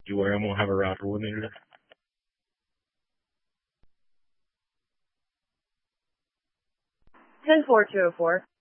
URM will have a router eliminator. Ten four 204.